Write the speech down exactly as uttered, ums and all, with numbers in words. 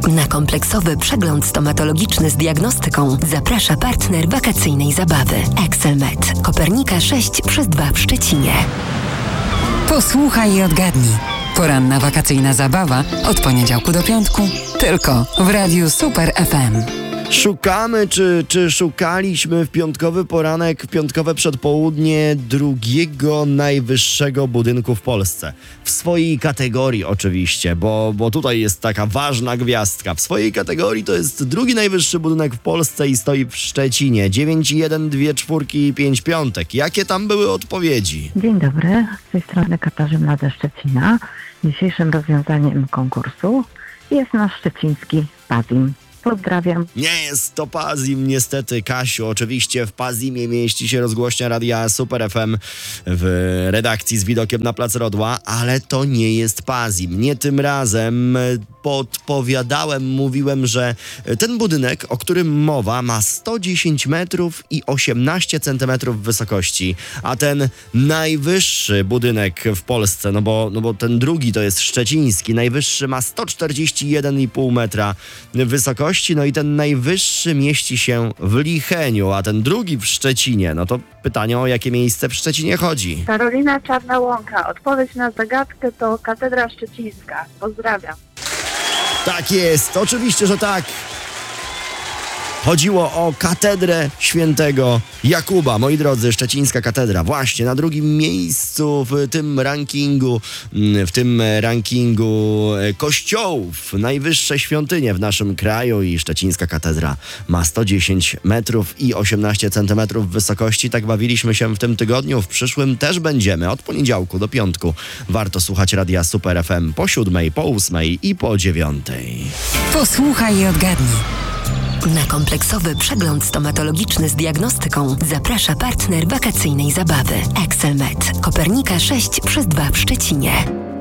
Na kompleksowy przegląd stomatologiczny z diagnostyką zaprasza partner wakacyjnej zabawy Excelmed. Kopernika sześć przez dwa w Szczecinie. Posłuchaj i odgadnij. Poranna wakacyjna zabawa od poniedziałku do piątku tylko w Radiu Super F M. Szukamy, czy, czy szukaliśmy w piątkowy poranek, w piątkowe przedpołudnie drugiego najwyższego budynku w Polsce. W swojej kategorii oczywiście, bo, bo tutaj jest taka ważna gwiazdka. W swojej kategorii to jest drugi najwyższy budynek w Polsce i stoi w Szczecinie. dziewięć jeden, dwie czwórki i pięć piątek. Jakie tam były odpowiedzi? Dzień dobry, z tej strony Katarzyna ze Szczecina. Dzisiejszym rozwiązaniem konkursu jest nasz szczeciński Pazim. Pozdrawiam. Nie jest to Pazim, niestety, Kasiu. Oczywiście w Pazimie mieści się rozgłośnia Radia Super F M w redakcji z widokiem na Plac Rodła, ale to nie jest Pazim. Nie tym razem. Podpowiadałem, mówiłem, że ten budynek, o którym mowa, ma sto dziesięć metrów i osiemnaście centymetrów wysokości, a ten najwyższy budynek w Polsce, no bo, no bo ten drugi to jest szczeciński, najwyższy ma sto czterdzieści jeden i pół metra wysokości, no i ten najwyższy mieści się w Licheniu, a ten drugi w Szczecinie. No to pytanie, o jakie miejsce w Szczecinie chodzi? Karolina Czarna-Łąka. Odpowiedź na zagadkę to Katedra Szczecińska. Pozdrawiam. Tak jest, oczywiście, że tak. Chodziło o katedrę świętego Jakuba. Moi drodzy, szczecińska katedra właśnie na drugim miejscu w tym rankingu, w tym rankingu kościołów. Najwyższe świątynie w naszym kraju i szczecińska katedra ma sto dziesięć metrów i osiemnaście centymetrów wysokości. Tak bawiliśmy się w tym tygodniu. W przyszłym też będziemy od poniedziałku do piątku. Warto słuchać Radia Super F M po siódmej, po ósmej i po dziewiątej. Posłuchaj i odgadnij. Na kompleksowy przegląd stomatologiczny z diagnostyką zaprasza partner wakacyjnej zabawy Excelmed. Kopernika sześć przez dwa w Szczecinie.